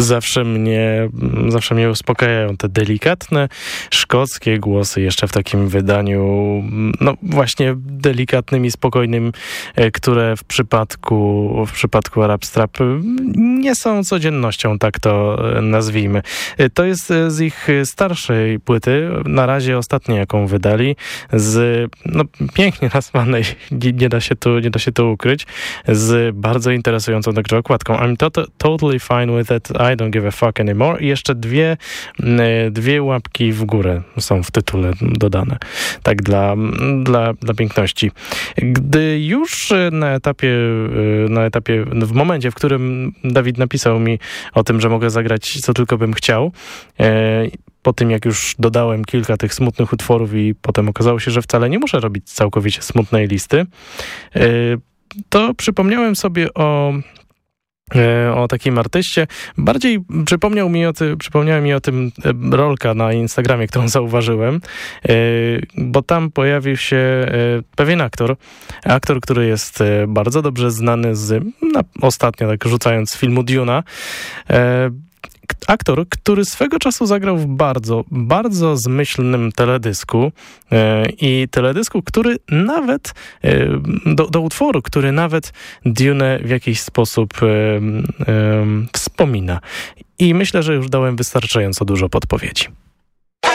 zawsze mnie uspokajają te delikatne szkockie głosy jeszcze w takim wydaniu, no właśnie delikatnym i spokojnym, które w przypadku Arab Strap nie są codziennością, tak to nazwijmy. To jest z ich starszej płyty, na razie ostatniej, jaką wydali, z pięknie nazwanej, nie da się to ukryć, z bardzo interesującą także okładką. I'm totally fine with it, I don't give a fuck anymore. I jeszcze dwie łapki w górę są w tytule dodane. Tak dla piękności. Gdy już w momencie, w którym Dawid napisał mi o tym, że mogę zagrać co tylko bym chciał, po tym jak już dodałem kilka tych smutnych utworów i potem okazało się, że wcale nie muszę robić całkowicie smutnej listy, to przypomniałem sobie o takim artyście. Bardziej przypomniała mi o tym rolka na Instagramie, którą zauważyłem, bo tam pojawił się pewien aktor, który jest bardzo dobrze znany ostatnio, tak rzucając, z filmu Duna. Aktor, który swego czasu zagrał w bardzo, bardzo zmyślnym teledysku i teledysku, który nawet do utworu, który nawet Dune w jakiś sposób wspomina. I myślę, że już dałem wystarczająco dużo podpowiedzi.